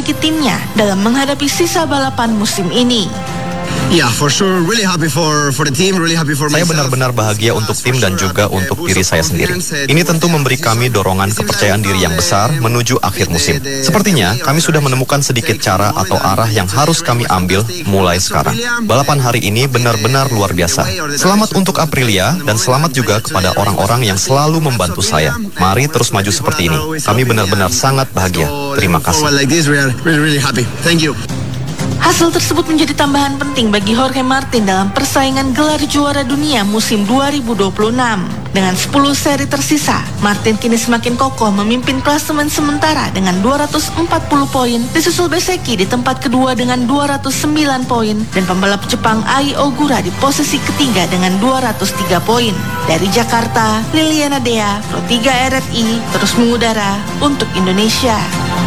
menaiki timnya dalam menghadapi sisa balapan musim ini. Yeah, for sure, really happy for the team, really happy for Saya myself. benar-benar bahagia untuk tim dan juga untuk diri saya sendiri. Ini tentu memberi kami dorongan kepercayaan diri yang besar menuju akhir musim. Sepertinya kami sudah menemukan sedikit cara atau arah yang harus kami ambil mulai sekarang. Balapan hari ini benar-benar luar biasa. Selamat untuk Aprilia dan selamat juga kepada orang-orang yang selalu membantu saya. Mari terus maju seperti ini. Kami benar-benar sangat bahagia. Terima kasih. Thank you. Hasil tersebut menjadi tambahan penting bagi Jorge Martin dalam persaingan gelar juara dunia musim 2026. Dengan 10 seri tersisa, Martin kini semakin kokoh memimpin klasemen sementara dengan 240 poin, disusul Bezzecchi di tempat kedua dengan 209 poin, dan pembalap Jepang Ai Ogura di posisi ketiga dengan 203 poin. Dari Jakarta, Liliana Dea, Pro 3 RRI, terus mengudara untuk Indonesia.